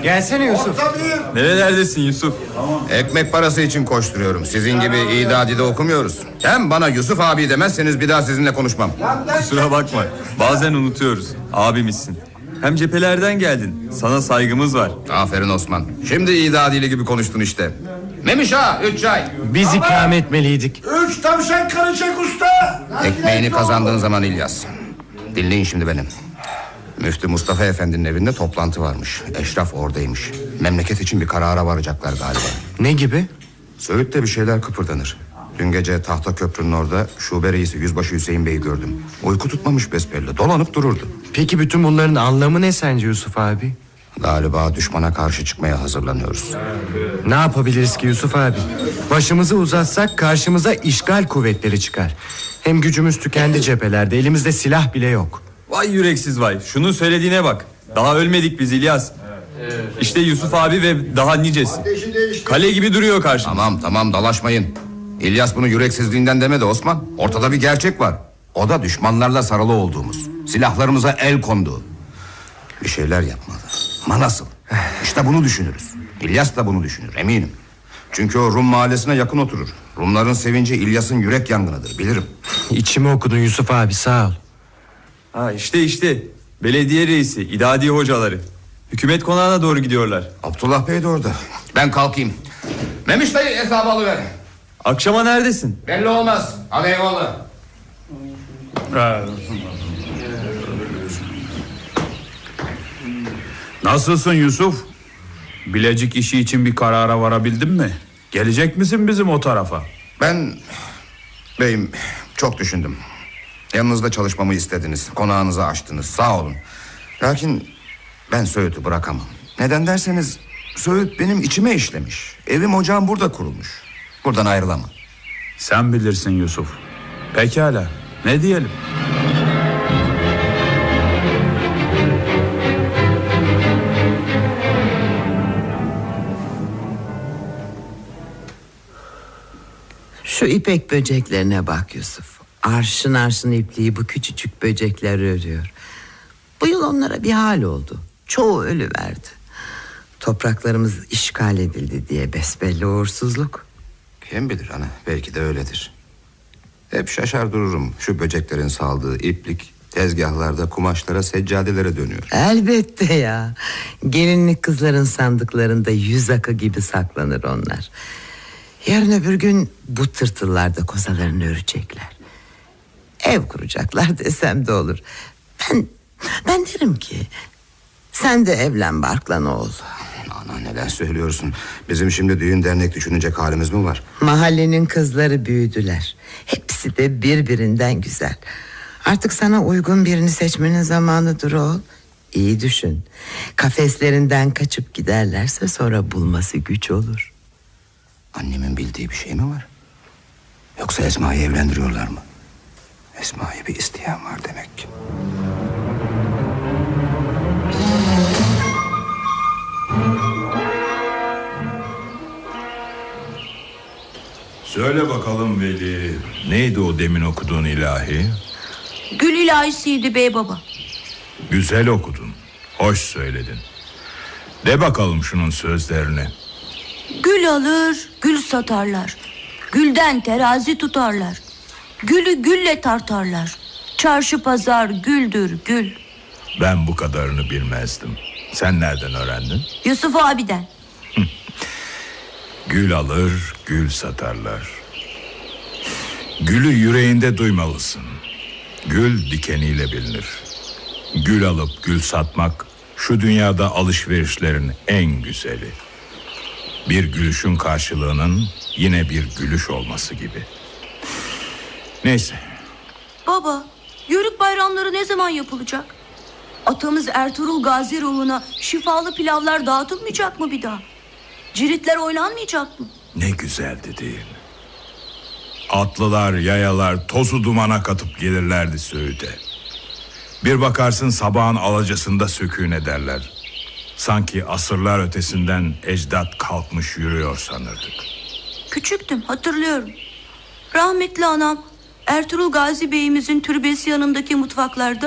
Gelsene Yusuf. Nerelerdesin Yusuf? Ekmek parası için koşturuyorum. Sizin gibi İdadi'de okumuyoruz. Hem bana Yusuf abi demezseniz bir daha sizinle konuşmam. Kusura bakma. Bazen unutuyoruz. Abimizsin. Hem cephelerden geldin. Sana saygımız var. Aferin Osman. Şimdi İdadi'li gibi konuştun işte. Memiş ağa 3 çay. Biz ikram etmeliydik. 3 tavşan karışık usta. Ekmeğini kazandığın zaman İlyas. Dinleyin şimdi benim. Müftü Mustafa Efendi'nin evinde toplantı varmış. Eşraf oradaymış. Memleket için bir karara varacaklar galiba. Ne gibi? Söğüt'te bir şeyler kıpırdanır. Dün gece Tahta Köprü'nün orada şube reisi Yüzbaşı Hüseyin Bey'i gördüm. Uyku tutmamış besbelli, dolanıp dururdu. Peki bütün bunların anlamı ne sence Yusuf abi? Galiba düşmana karşı çıkmaya hazırlanıyoruz. Ne yapabiliriz ki Yusuf abi? Başımızı uzatsak karşımıza işgal kuvvetleri çıkar. Hem gücümüz tükendi cephelerde, elimizde silah bile yok. Vay yüreksiz vay. Şunun söylediğine bak. Daha ölmedik biz İlyas. İşte Yusuf abi ve daha nicesi. Kale gibi duruyor karşımda. Tamam dalaşmayın. İlyas bunu yüreksizliğinden demedi Osman. Ortada bir gerçek var. O da düşmanlarla sarılı olduğumuz. Silahlarımıza el kondu. Bir şeyler yapmalı. Ama nasıl? İşte bunu düşünürüz. İlyas da bunu düşünür eminim. Çünkü o Rum mahallesine yakın oturur. Rumların sevinci İlyas'ın yürek yangınıdır bilirim. İçimi okudun Yusuf abi, sağ ol. Ha işte. Belediye reisi, idadi hocaları. Hükümet konağına doğru gidiyorlar. Abdullah Bey de orada. Ben kalkayım. Memiş dayı hesabı alıver. Akşama neredesin? Belli olmaz. Hadi eyvallah. Nasılsın Yusuf? Bilecik işi için bir karara varabildin mi? Gelecek misin bizim o tarafa? Ben beyim çok düşündüm. Yanınızda çalışmamı istediniz. Konağınızı açtınız. Sağ olun. Lakin ben Söğüt'ü bırakamam. Neden derseniz Söğüt benim içime işlemiş. Evim ocağım burada kurulmuş. Buradan ayrılamam. Sen bilirsin Yusuf. Pekala. Ne diyelim? Şu ipek böceklerine bak Yusuf. Arşın arşın ipliği bu küçücük böcekler örüyor. Bu yıl onlara bir hal oldu. Çoğu ölüverdi. Topraklarımız işgal edildi diye besbelli uğursuzluk. Kim bilir ana, belki de öyledir. Hep şaşar dururum. Şu böceklerin saldığı iplik tezgahlarda kumaşlara, seccadelere dönüyor. Elbette ya. Gelinlik kızların sandıklarında yüz akı gibi saklanır onlar. Yarın öbür gün bu tırtıllar da kozalarını örecekler. Ev kuracaklar desem de olur. Ben derim ki sen de evlen barklan oğul. Ana neler söylüyorsun? Bizim şimdi düğün dernek düşünecek halimiz mi var? Mahallenin kızları büyüdüler. Hepsi de birbirinden güzel. Artık sana uygun birini seçmenin zamanıdır oğul. İyi düşün. Kafeslerinden kaçıp giderlerse sonra bulması güç olur. Annemin bildiği bir şey mi var? Yoksa Esma'yı evlendiriyorlar mı? Esma'yı bir isteyen var demek ki. Söyle bakalım Veli. Neydi o demin okuduğun ilahi? Gül ilahisiydi bey baba. Güzel okudun. Hoş söyledin. De bakalım şunun sözlerini. Gül alır, gül satarlar. Gülden terazi tutarlar. Gülü gülle tartarlar. Çarşı pazar güldür gül. Ben bu kadarını bilmezdim. Sen nereden öğrendin? Yusuf abiden. Gül alır, gül satarlar. Gülü yüreğinde duymalısın. Gül dikeniyle bilinir. Gül alıp gül satmak şu dünyada alışverişlerin en güzeli. Bir gülüşün karşılığının yine bir gülüş olması gibi. Neyse. Baba, yörük bayramları ne zaman yapılacak? Atamız Ertuğrul Gazi ruhuna şifalı pilavlar dağıtılmayacak mı bir daha? Ciritler oynanmayacak mı? Ne güzeldi değil mi? Atlılar, yayalar tozu dumana katıp gelirlerdi Söğüt'e. Bir bakarsın sabahın alacasında sükûn ederler. Sanki asırlar ötesinden ecdat kalkmış yürüyor sanırdık. Küçüktüm, hatırlıyorum. Rahmetli anam Ertuğrul Gazi Bey'imizin türbesi yanındaki mutfaklarda